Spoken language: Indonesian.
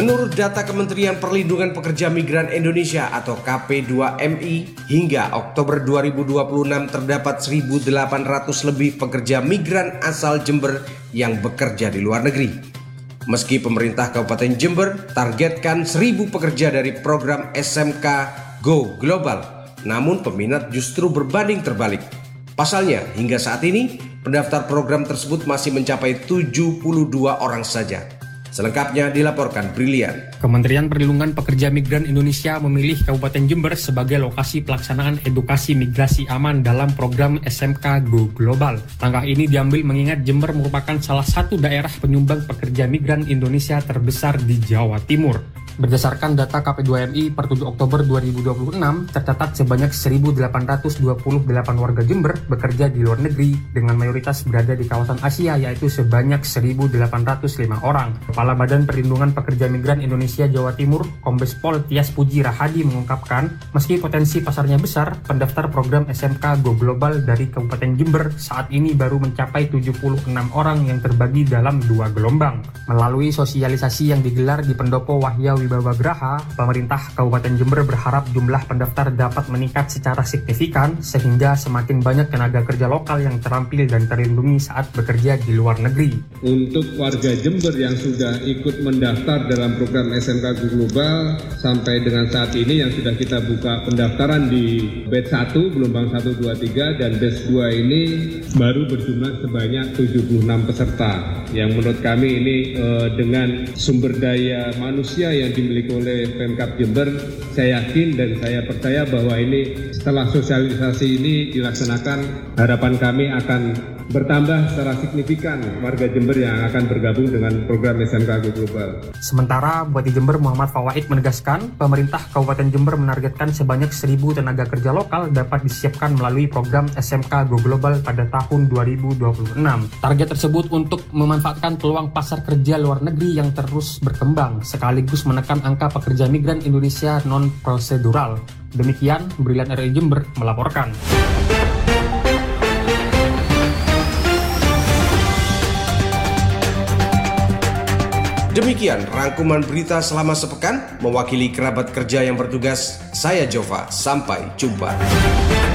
Menurut data Kementerian Perlindungan Pekerja Migran Indonesia atau KP2MI, hingga Oktober 2026 terdapat 1.800 lebih pekerja migran asal Jember yang bekerja di luar negeri. Meski pemerintah Kabupaten Jember targetkan 1.000 pekerja dari program SMK Go Global, namun peminat justru berbanding terbalik. Pasalnya, hingga saat ini pendaftar program tersebut masih mencapai 72 orang saja. Selengkapnya dilaporkan Brilian. Kementerian Perlindungan Pekerja Migran Indonesia memilih Kabupaten Jember sebagai lokasi pelaksanaan edukasi migrasi aman dalam program SMK Go Global. Langkah ini diambil mengingat Jember merupakan salah satu daerah penyumbang pekerja migran Indonesia terbesar di Jawa Timur. Berdasarkan data KP2MI per 7 Oktober 2026, tercatat sebanyak 1.828 warga Jember bekerja di luar negeri dengan mayoritas berada di kawasan Asia, yaitu sebanyak 1.805 orang. Kepala Badan Perlindungan Pekerja Migran Indonesia Jawa Timur, Kombes Pol Tias Puji Rahadi mengungkapkan, meski potensi pasarnya besar, pendaftar program SMK Go Global dari Kabupaten Jember saat ini baru mencapai 76 orang yang terbagi dalam 2 gelombang. Melalui sosialisasi yang digelar di Pendopo Wahya Wibawa Graha, pemerintah Kabupaten Jember berharap jumlah pendaftar dapat meningkat secara signifikan sehingga semakin banyak tenaga kerja lokal yang terampil dan terlindungi saat bekerja di luar negeri. Untuk warga Jember yang sudah ikut mendaftar dalam program SMK Go Global sampai dengan saat ini yang sudah kita buka pendaftaran di batch 1, gelombang 1, 2, 3 dan batch 2 ini baru berjumlah sebanyak 76 peserta. Yang menurut kami ini dengan sumber daya manusia yang dimiliki oleh Pemkab Jember, saya yakin dan saya percaya bahwa ini setelah sosialisasi ini dilaksanakan, harapan kami akan bertambah secara signifikan warga Jember yang akan bergabung dengan program SMK Go Global. Sementara Bupati Jember Muhammad Fawaid menegaskan, pemerintah Kabupaten Jember menargetkan sebanyak 1.000 tenaga kerja lokal dapat disiapkan melalui program SMK Go Global pada tahun 2026. Target tersebut untuk memanfaatkan peluang pasar kerja luar negeri yang terus berkembang, sekaligus menekan angka pekerja migran Indonesia non-prosedural. Demikian, Brilian RRI Jember melaporkan. Demikian rangkuman berita selama sepekan, mewakili kerabat kerja yang bertugas, saya Jova, sampai jumpa.